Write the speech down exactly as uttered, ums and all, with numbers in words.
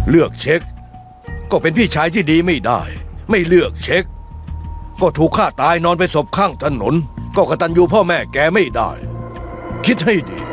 เลือกเช็คก็เป็นพี่ชายที่ดีไม่ได้ไม่เลือกเช็คก็ถูกฆ่าตายนอนไปศพข้างถนนก็กตัญญูพ่อแม่แกไม่ได้คิดให้ดี